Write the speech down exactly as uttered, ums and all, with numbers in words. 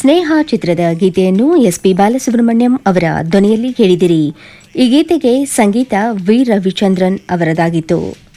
ಸ್ನೇಹ ಚಿತ್ರದ ಗೀತೆಯನ್ನು ಎಸ್ಪಿ ಬಾಲಸುಬ್ರಹ್ಮಣ್ಯಂ ಅವರ ಧ್ವನಿಯಲ್ಲಿ ಕೇಳಿದಿರಿ. ಈ ಗೀತೆಗೆ ಸಂಗೀತ ವಿ ರವಿಚಂದ್ರನ್ ಅವರದಾಗಿತ್ತು.